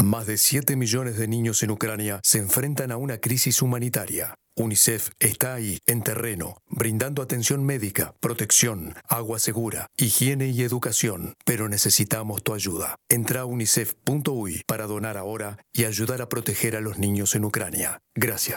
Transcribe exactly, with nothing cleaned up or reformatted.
Más de siete millones de niños en Ucrania se enfrentan a una crisis humanitaria. UNICEF está ahí, en terreno, brindando atención médica, protección, agua segura, higiene y educación. Pero necesitamos tu ayuda. Entra a unicef punto uy para donar ahora y ayudar a proteger a los niños en Ucrania. Gracias.